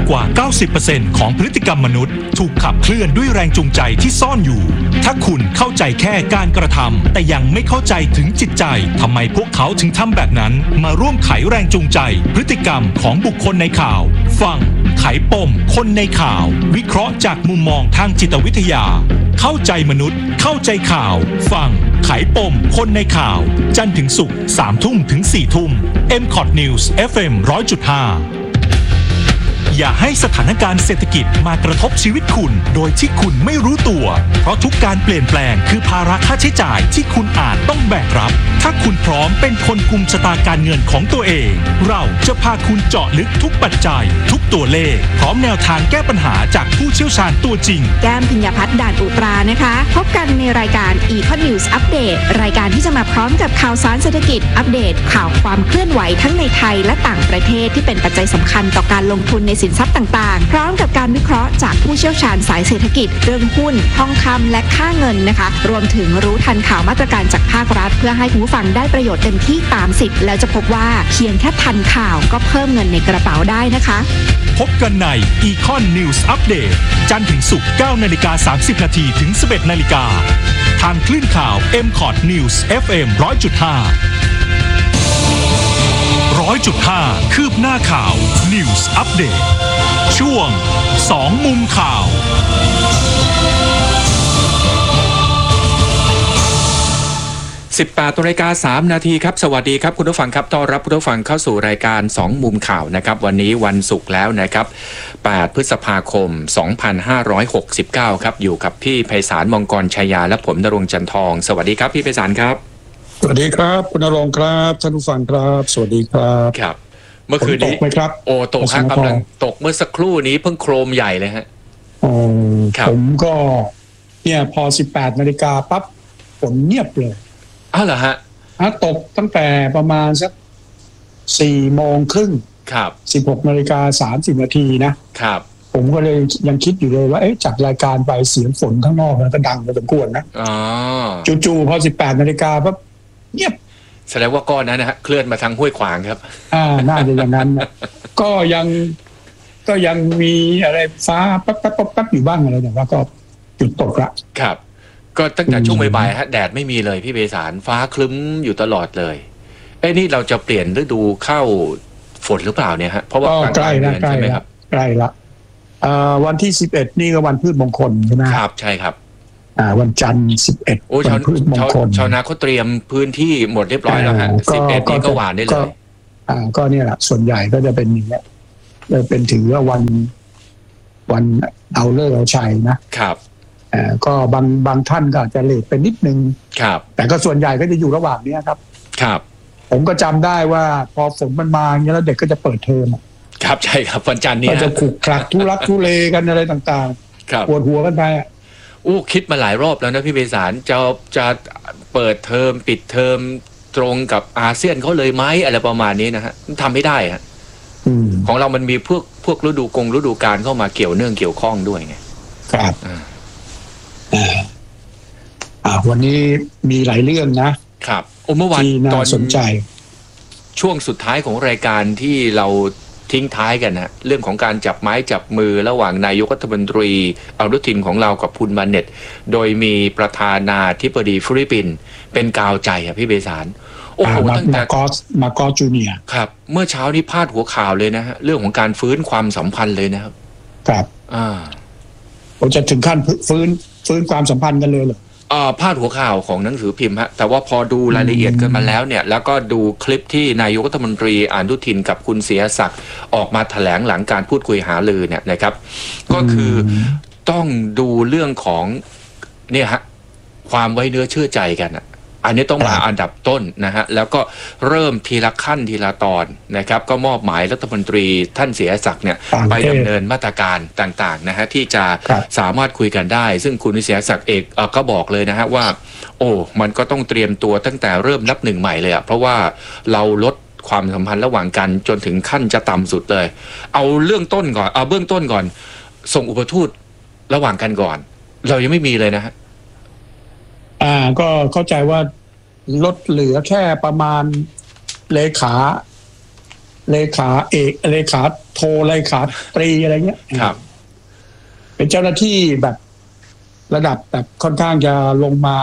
กว่า 90% ของพฤติกรรมมนุษย์ถูกขับเคลื่อนด้วยแรงจูงใจที่ซ่อนอยู่ ถ้าคุณเข้าใจแค่การกระทำแต่ยังไม่เข้าใจถึงจิตใจทำไมพวกเขาถึงทำแบบนั้นมาร่วมไขแรงจูงใจพฤติกรรมของบุคคลในข่าวฟังไขปมคนในข่าววิเคราะห์จากมุมมองทางจิตวิทยาเข้าใจมนุษย์เข้าใจข่าวฟังไขปมคนในข่าวจันทร์ถึงศุกร์ 3 ทุ่มถึง 4 ทุ่ม MCOT News FM 100.5อย่าให้สถานการณ์เศรษฐกิจมากระทบชีวิตคุณโดยที่คุณไม่รู้ตัวเพราะทุกการเปลี่ยนแปลงคือภาระค่าใช้จ่ายที่คุณอาจต้องแบกรับถ้าคุณพร้อมเป็นคนกุมชะตาการเงินของตัวเองเราจะพาคุณเจาะลึกทุกปัจจัยทุกตัวเลขพร้อมแนวทางแก้ปัญหาจากผู้เชี่ยวชาญตัวจริงแก้มพิญญาพัฒน์ด่านอุตรานะคะพบกันในรายการ Econ News Update รายการที่จะมาพร้อมกับข่าวสารเศรษฐกิจอัปเดตข่าวความเคลื่อนไหวทั้งในไทยและต่างประเทศที่เป็นปัจจัยสำคัญต่อการลงทุนในสินทรัพย์ต่างๆพร้อมกับการวิเคราะห์จากผู้เชี่ยวชาญสายเศรษฐกิจเรื่องหุ้นทองคำและค่าเงินนะคะรวมถึงรู้ทันข่าวมาตรการจากภาครัฐเพื่อให้คุณผู้ฟังได้ประโยชน์เต็มที่ตามสิทธิ์แล้วจะพบว่าเพียงแค่ทันข่าวก็เพิ่มเงินในกระเป๋าได้นะคะพบกันใน Econ News Update จันทร์ถึงศุกร์ 9:30 นาทีถึง 11 นาฬิกาทางคลื่นข่าว MCOT News FM 100.5 คืบหน้าข่าว News Update ช่วง2มุมข่าว 18:03 นาทีครับสวัสดีครับคุณผู้ฟังครับต้อนรับคุณผู้ฟังเข้าสู่รายการ2มุมข่าวนะครับวันนี้วันศุกร์แล้วนะครับ8 พฤษภาคม 2569ครับอยู่กับพี่ไพศาลมงกรชัยยาและผมณรงค์จันทองสวัสดีครับพี่ไพศาลครับสวัสดีครับคุณณรงค์ครับท่านผู้ฟังครับสวัสดีครับครับเมื่อคืนนี้ตกไหมครับโอ้ตกครับกำลังตกเมื่อสักครู่นี้เพิ่งโครมใหญ่เลยฮะผมก็เนี่ยพอ 18 นาฬิกาปั๊บฝนเงียบเลยอ้าวเหรอฮะตกตั้งแต่ประมาณสัก 4:30 น. ครับ 16:30 นาทีนะครับผมก็เลยยังคิดอยู่เลยว่าจัดรายการไปเสียงฝนข้างนอกแล้วก็ดังพอสมควรนะจู่ๆพอ 18 นาฬิกาปั๊บเงียบแสดงว่าก้อนนั้นนะฮะเคลื่อนมาทางห้วยขวางครับน่าจะอย่างนั้นนะก็ยังมีอะไรฟ้าปั๊บอยู่บ้างอะไรแต่ว่าก็หยุดตกละครับก็ตั้งแต่ช่วงบ่ายๆฮะแดดไม่มีเลยพี่เบสารฟ้าคลึ้มอยู่ตลอดเลยนี่เราจะเปลี่ยนฤดูเข้าฝนหรือเปล่าเนี่ยฮะเพราะว่าใกล้แล้วใช่ไหมครับใกล้ละวันที่11นี่ก็วันพืชมงคลใช่ไหมครับใช่ครับวันจันทร์11 วันพืชมงคลชาวนาเขาเตรียมพื้นที่หมดเรียบร้อยแล้วฮะ11นี่ก็หวานได้เลยก็เนี่ยแหละส่วนใหญ่ก็จะเป็นอย่างเงี้ยเป็นถือว่าวันเอาเลิกเอาชัยนะครับก็บางท่านก็อาจจะเลทไปนิดนึงครับแต่ก็ส่วนใหญ่ก็จะอยู่ระหว่างนี้ครับครับผมก็จำได้ว่าพอฝนมันมาอย่างนี้แล้วเด็กก็จะเปิดเทอมครับใช่ครับวันจันทร์นี้ก็จะขลุกขลักทุลักทุเลกันอะไรต่างๆปวดหัวกันไปคิดมาหลายรอบแล้วนะพี่เบสารจะเปิดเทอมปิดเทอมตรงกับอาเซียนเขาเลยไหมอะไรประมาณนี้นะฮะทำไม่ได้ฮะของเรามันมีพวกฤดูกาลเข้ามาเกี่ยวเนื่องเกี่ยวข้องด้วยไงครับวันนี้มีหลายเรื่องนะครับเมื่อวานตอนสนใจช่วงสุดท้ายของรายการที่เราทิ้งท้ายกันนะเรื่องของการจับไม้จับมือระหว่างนายกรัฐมนตรีอนุทินของเรากับคุณมาเน็ตโดยมีประธานาธิบดีฟิลิปปินส์เป็นกาวใจพี่เบสารตั้งแต่มาโกสจูเนียร์ครับเมื่อเช้านี้พาดหัวข่าวเลยนะฮะเรื่องของการฟื้นความสัมพันธ์เลยนะครับครับผมจะถึงขั้นฟื้นความสัมพันธ์กันเลยเหรอพาดหัวข่าวของหนังสือพิมพ์ฮะแต่ว่าพอดูรายละเอียดกันมาแล้วเนี่ยแล้วก็ดูคลิปที่นายกรัฐมนตรีอนุทินกับคุณเสียศักดิ์ออกมาแถลงหลังการพูดคุยหารือเนี่ยนะครับก็คือต้องดูเรื่องของเนี่ยฮะความไว้เนื้อเชื่อใจกันอันนี้ต้องมาอันดับต้นนะฮะแล้วก็เริ่มทีละขั้นทีละตอนนะครับก็มอบหมายรัฐมนตรีท่านเสียศักดิ์เนี่ยไปดำเนินมาตรการต่างๆนะฮะที่จะสามารถคุยกันได้ซึ่งคุณเสียศักดิ์ก็บอกเลยนะฮะว่ามันก็ต้องเตรียมตัวตั้งแต่เริ่มนับหนึ่งใหม่เลยเพราะว่าเราลดความสัมพันธ์ระหว่างกันจนถึงขั้นจะต่ำสุดเลยเอาเรื่องต้นก่อนเอาเบื้องต้นก่อนส่งอุปทูตระหว่างกันก่อนเรายังไม่มีเลยนะฮะก็เข้าใจว่าลดเหลือแค่ประมาณเลขาเลขาเอกเลขาโทเลขาตรีอะไรเงี้ยครับเป็นเจ้าหน้าที่แบบระดับแบบค่อนข้างจะลงมา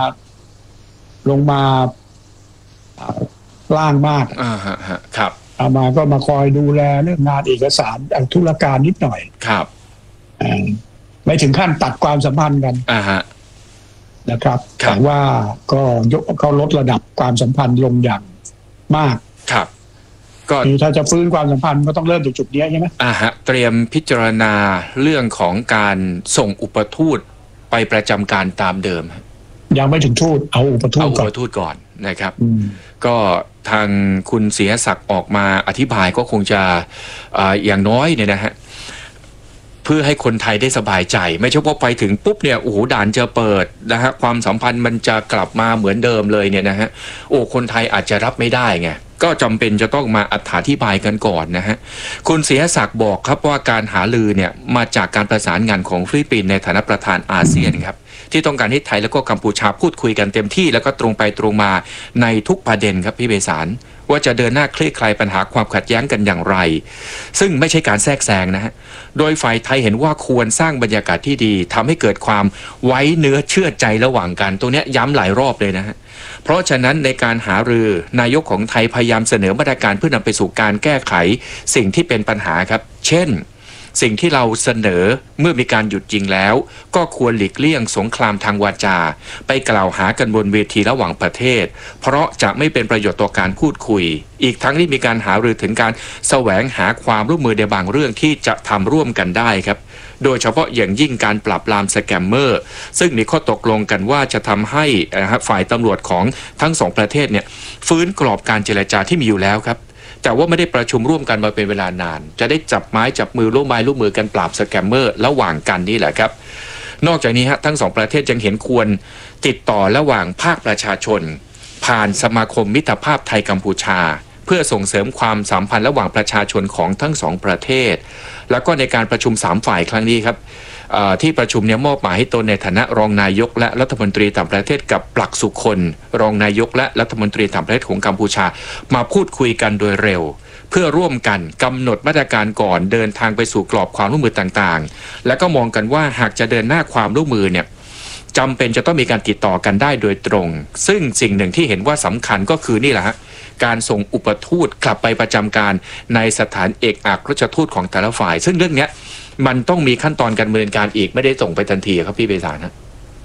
ล่างมากครับเอามาก็มาคอยดูแลเรื่องงานเอกสารธุรการนิดหน่อยครับไม่ถึงขั้นตัดความสัมพันธ์กันนะครับแต่ว่าก็เขาลดระดับความสัมพันธ์ลงอย่างมากครับก็ถ้าจะฟื้นความสัมพันธ์ก็ต้องเริ่มจากจุดนี้ใช่ไหมเตรียมพิจารณาเรื่องของการส่งอุปทูตไปประจำการตามเดิมยังไม่ถึงทูตเอาอุปทูตก่อนนะครับก็ทางคุณศรีศักดิ์ออกมาอธิบายก็คงจะอย่างน้อยเนี่ยนะฮะเพื่อให้คนไทยได้สบายใจไม่ใช่ว่าไปถึงปุ๊บเนี่ยโอ้โหด่านจะเปิดนะฮะความสัมพันธ์มันจะกลับมาเหมือนเดิมเลยเนี่ยนะฮะคนไทยอาจจะรับไม่ได้ไงก็จำเป็นจะต้องมาอธิบายกันก่อนนะฮะคุณศรีศักดิ์บอกครับว่าการหารือเนี่ยมาจากการประสานงานของฟิลิปปินส์ในฐานะประธานอาเซียนครับที่ต้องการให้ไทยแล้วก็กัมพูชาพูดคุยกันเต็มที่แล้วก็ตรงไปตรงมาในทุกประเด็นครับพี่เบสารว่าจะเดินหน้าคลี่คลายปัญหาความขัดแย้งกันอย่างไรซึ่งไม่ใช่การแทรกแซงนะฮะโดยฝ่ายไทยเห็นว่าควรสร้างบรรยากาศที่ดีทำให้เกิดความไว้เนื้อเชื่อใจระหว่างกันตรงนี้ย้ำหลายรอบเลยนะฮะเพราะฉะนั้นในการหารือนายกของไทยพยายามเสนอมาตรการเพื่อนำไปสู่การแก้ไขสิ่งที่เป็นปัญหาครับเช่นสิ่งที่เราเสนอเมื่อมีการหยุดยิงแล้วก็ควรหลีกเลี่ยงสงครามทางวาจาไปกล่าวหากันบนเวทีระหว่างประเทศเพราะจะไม่เป็นประโยชน์ต่อการพูดคุยอีกทั้งที่มีการหารือถึงการแสวงหาความร่วมมือในบางเรื่องที่จะทำร่วมกันได้ครับโดยเฉพาะอย่างยิ่งการปราบปรามสแกมเมอร์ซึ่งมีข้อตกลงกันว่าจะทำให้ฝ่ายตำรวจของทั้งสองประเทศเนี่ยฟื้นกรอบการเจรจาที่มีอยู่แล้วครับแต่ว่าไม่ได้ประชุมร่วมกันมาเป็นเวลานานจะได้จับไม้จับมือร่วมมือกันปราบสแกมเมอร์ระหว่างกันนี่แหละครับนอกจากนี้ทั้งสองประเทศยังเห็นควรติดต่อระหว่างภาคประชาชนผ่านสมาคมมิตรภาพไทยกัมพูชาเพื่อส่งเสริมความสัมพันธ์ระหว่างประชาชนของทั้งสองประเทศแล้วก็ในการประชุม3ฝ่ายครั้งนี้ครับที่ประชุมเนี่ยมอบหมายให้ตนในฐานะรองนายกและรัฐมนตรีต่างประเทศกับปลักสุคนรองนายกและรัฐมนตรีต่างประเทศของกัมพูชามาพูดคุยกันโดยเร็วเพื่อร่วมกันกำหนดมาตรการก่อนเดินทางไปสู่กรอบความร่วมมือต่างๆและก็มองกันว่าหากจะเดินหน้าความร่วมมือเนี่ยจำเป็นจะต้องมีการติดต่อกันได้โดยตรงซึ่งสิ่งหนึ่งที่เห็นว่าสำคัญก็คือนี่แหละฮะการส่งอุปทูตกลับไปประจำการในสถานเอกอัครราชทูตของแต่ละฝ่ายซึ่งเรื่องนี้มันต้องมีขั้นตอนการดำเนินการอีกไม่ได้ส่งไปทันทีครับพี่เบสารนะ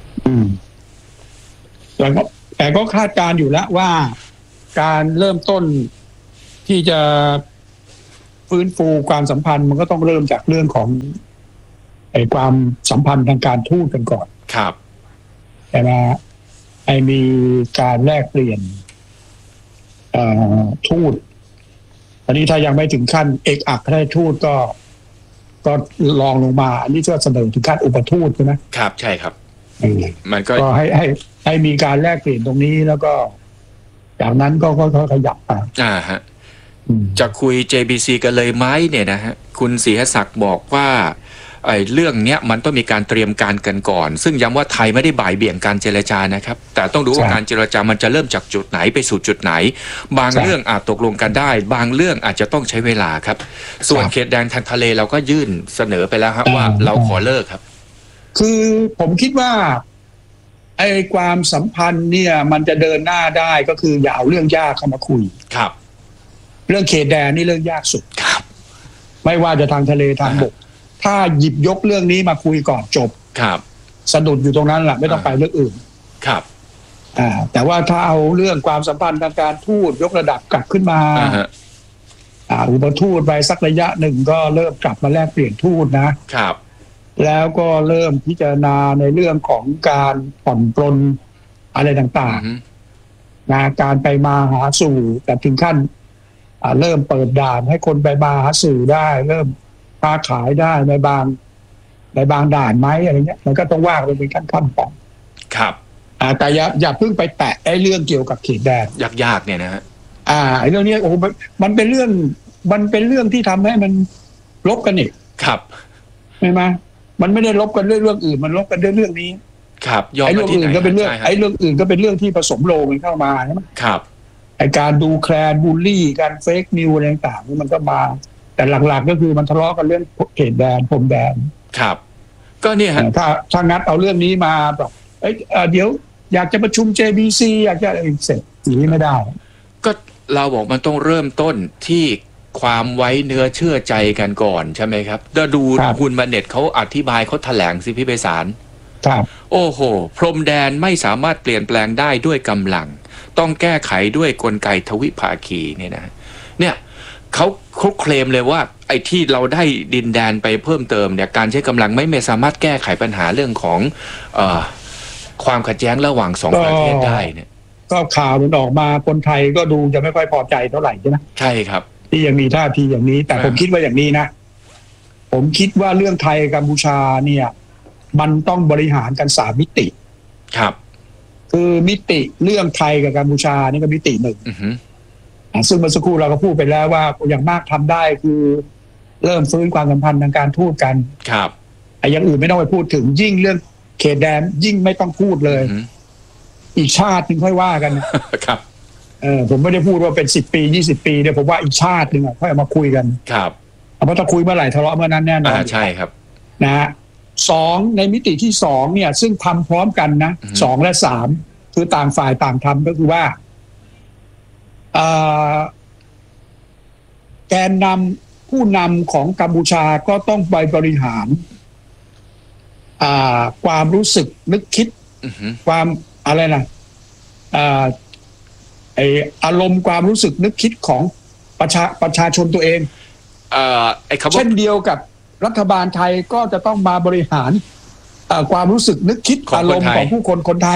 แต่ก็คาดการอยู่แล้วว่าการเริ่มต้นที่จะฟื้นฟูความสัมพันธ์มันก็ต้องเริ่มจากเรื่องของความสัมพันธ์ทางการทูตกันก่อนครับแต่ว่ามีการแลกเปลี่ยนทูตอันนี้ถ้ายังไม่ถึงขั้นเอกอัครราชทูตก็ลองลงมาอันนี้ก็เสนอถึงขั้นอุปทูตใช่ไหมครับใช่ครับมันก็ให้มีการแลกเปลี่ยนตรงนี้แล้วก็จากนั้นก็ขยับไปฮะจะคุย JBC กันเลยไหมเนี่ยนะฮะคุณศรีศักดิ์บอกว่าเรื่องเนี้ยมันต้องมีการเตรียมการกันก่อนซึ่งย้ำว่าไทยไม่ได้บ่ายเบี่ยงการเจรจานะครับแต่ต้องดูว่าการเจรจามันจะเริ่มจากจุดไหนไปสู่จุดไหนบางเรื่องอาจตกลงกันได้บางเรื่องอาจจะต้องใช้เวลาครับส่วนเขตแดนทางทะเลเราก็ยื่นเสนอไปแล้วครับว่าเราขอเลิกครับคือผมคิดว่าความสัมพันธ์เนี่ยมันจะเดินหน้าได้ก็คืออย่าเอาเรื่องยากเข้ามาคุยครับเรื่องเขตแดนนี่เรื่องยากสุดครับไม่ว่าจะทางทะเลทางบกถ้าหยิบยกเรื่องนี้มาคุยก่อนจบครับสะดุดอยู่ตรงนั้นแหละไม่ต้องไปเรื่องอื่นครับแต่ว่าถ้าเอาเรื่องความสัมพันธ์ทางการทูตยกระดับกลับขึ้นมาอุปทูตไปสักระยะหนึ่งก็เริ่มกลับมาแลกเปลี่ยนทูตนะครับแล้วก็เริ่มพิจารณาในเรื่องของการผ่อนปลนอะไรต่างๆการไปมาหาสู่แต่ถึงขั้นเริ่มเปิดด่านให้คนไปมาหาสู่ได้เริ่มค้าขายได้ในบางด่านไหมอะไรเงี้ยมันก็ต้องว่ากันเป็นขั้นๆไปครับแต่อย่าเพิ่งไปแตะเรื่องเกี่ยวกับเขตแดนยากๆเนี่ยนะฮะเรื่องนี้โอ้มันเป็นเรื่องที่ทำให้มันลบกันอีกครับใช่ไหมมันไม่ได้ลบกันเรื่องอื่นมันลบกันเรื่องนี้ครับเรื่องอื่นก็เป็นเรื่องเรื่องอื่นก็เป็นเรื่องที่ผสมโลงเข้ามาใช่ไหมครับการดูแคลนบูลลี่การเฟกนิวอะไรต่างๆนี่มันก็มาแต่หลักๆก็คือมันทะเลาะกันเรื่องเขตแดนพรมแดนครับก็เนี่ยฮะถ้างัดเอาเรื่องนี้มาแบบเดี๋ยวอยากจะประชุม JBC อยากจะอะไรเสร็จอย่างนี้ไม่ได้ก็เราบอกมันต้องเริ่มต้นที่ความไว้เนื้อเชื่อใจกันก่อนใช่ไหมครับแล้วดูคุณมาเน็ตเขาอธิบายเขาแถลงสิพี่ไพศาลครับโอ้โหพรมแดนไม่สามารถเปลี่ยนแปลงได้ด้วยกำลังต้องแก้ไขด้วยกลไกทวิภาคีเนี่ยเขาเคลมเลยว่าไอ้ที่เราได้ดินแดนไปเพิ่มเติมเนี่ยการใช้กำลังไม่สามารถแก้ไขปัญหาเรื่องของความขัดแย้งระหว่างสองประเทศได้เนี่ยก็ข่าวมันออกมาคนไทยก็ดูจะไม่ค่อยพอใจเท่าไหร่ใช่ไหมใช่ครับที่ยังมีท่าทีอย่างนี้แต่ผมคิดว่าอย่างนี้นะผมคิดว่าเรื่องไทยกัมพูชาเนี่ยมันต้องบริหารกัน3 มิติครับคือมิติเรื่องไทยกับกัมพูชานี่ก็มิติหนึ่งซึ่งเมื่อสักครู่เราก็พูดไปแล้วว่าอย่างมากทำได้คือเริ่มฟื้นความสัมพันธ์ทางการทูตกันครับอย่างอื่นไม่ต้องไปพูดถึงยิ่งเรื่องเขตแดนยิ่งไม่ต้องพูดเลยอีกชาตินึงค่อยว่ากันครับผมไม่ได้พูดว่าเป็น10 ปี20 ปีเนี่ยผมว่าอีกชาตินึงค่อยเอามาคุยกันครับเพราะถ้าคุยเมื่อไหร่ทะเลาะเมื่อนั้นแน่นอนใช่ครับนะฮะ2ในมิติที่2เนี่ยซึ่งทำพร้อมกันนะ2และ3คือต่างฝ่ายต่างทำก็คือว่าแกนนำผู้นำของกัมพูชาก็ต้องไปบริหารความรู้สึกนึกคิดความอะไรนะอารมณ์ความรู้สึกนึกคิดของประชาชนตัวเองเช่นเดียวกับรัฐบาลไทยก็จะต้องมาบริหารความรู้สึกนึกคิดอารมณ์ของผู้คนไทย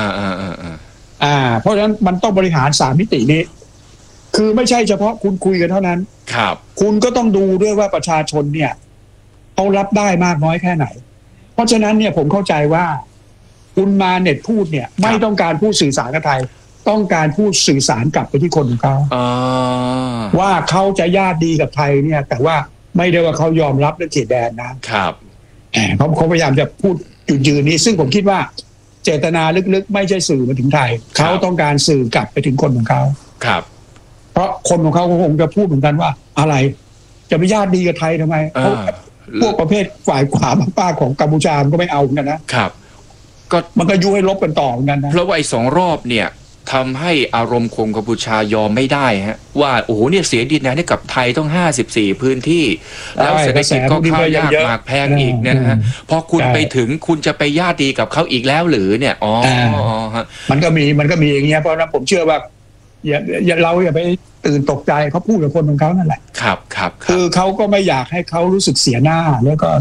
เพราะฉะนั้นมันต้องบริหาร3 มิตินี้คือไม่ใช่เฉพาะคุณคุยกันเท่านั้นครับคุณก็ต้องดูด้วยว่าประชาชนเนี่ยเขารับได้มากน้อยแค่ไหนเพราะฉะนั้นเนี่ยผมเข้าใจว่าคุณมาเน็ตพูดเนี่ยไม่ต้องการพูดสื่อสารกับไทยต้องการพูดสื่อสารกลับไปที่คนของเขาว่าเขาจะญาติดีกับไทยเนี่ยแต่ว่าไม่ได้ว่าเขายอมรับเรื่องเขตแดนนะครับเขาพยายามจะพูดจุดยืนนี้ซึ่งผมคิดว่าเจตนาลึกๆไม่ใช่สื่อมาถึงไทยเขาต้องการสื่อกลับไปถึงคนของเขาครับเพราะคนของเขาคงจะพูดเหมือนกันว่าอะไรจะไปญาติดีกับไทยทำไมพวกประเภทฝ่ายขวาป้าของกัมพูชาก็ไม่เอาเหมือนกันนะครับก็มันก็ยุให้ลบกันต่อเหมือนกันนะเพราะว่าไอ้2 รอบเนี่ยทำให้อารมณ์คนกัมพูชายอมไม่ได้ฮะว่าโอ้โหเนี่ยเสียดินแดนให้กับไทยต้อง54 พื้นที่แล้วเศรษฐกิจก็ข้าวยากหมากแพงอีกเนี่ยนะฮะพอคุณไปถึงคุณจะไปญาติดีกับเขาอีกแล้วหรือเนี่ยมันก็มีอย่างเงี้ยเพราะนั้นผมเชื่อว่าเราอย่าไปตื่นตกใจเขาพูดกับคนของเขานั่นแหละครับคือเขาก็ไม่อยากให้เขารู้สึกเสียหน้าแล้วก็